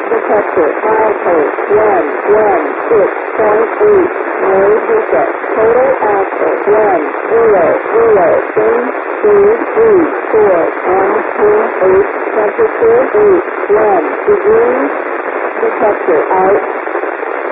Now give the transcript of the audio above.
Detector, milepost, 116.8, no reset, total axle, 100, change, speed, 4, M28, temperature, 8, 1 degrees, detector out,